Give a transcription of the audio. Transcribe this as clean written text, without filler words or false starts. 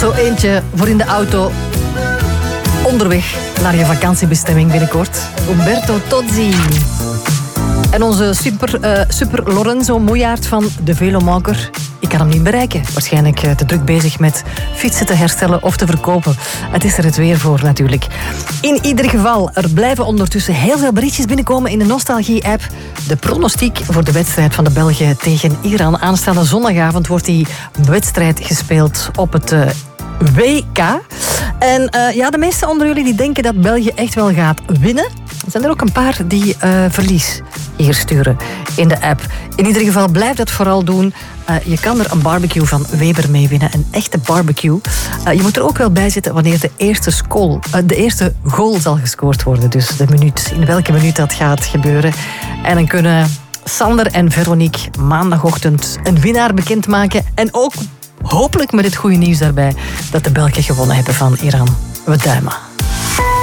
Zo eentje voor in de auto. Onderweg naar je vakantiebestemming binnenkort. Umberto Tozzi. En onze super Lorenzo Moejaert van de Velomaker. Ik kan hem niet bereiken. Waarschijnlijk te druk bezig met fietsen te herstellen of te verkopen. Het is er het weer voor natuurlijk. In ieder geval, er blijven ondertussen heel veel berichtjes binnenkomen in de Nostalgie-app. De pronostiek voor de wedstrijd van de Belgen tegen Iran. Aanstaande zondagavond wordt die wedstrijd gespeeld op het WK. En de meesten onder jullie die denken dat België echt wel gaat winnen. Er zijn er ook een paar die verlies hier sturen in de app. In ieder geval, blijf dat vooral doen. Je kan er een barbecue van Weber mee winnen. Een echte barbecue. Je moet er ook wel bij zitten wanneer de eerste goal zal gescoord worden. Dus de minuut, in welke minuut dat gaat gebeuren. En dan kunnen Sander en Veronique maandagochtend een winnaar bekendmaken. En ook hopelijk met het goede nieuws daarbij dat de Belgen gewonnen hebben van Iran. We duimen.